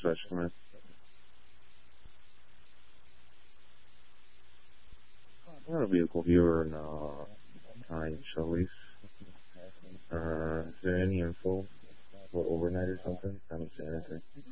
estimate. I got a vehicle here in Shelley's. Is there any info for overnight or something? I don't see anything.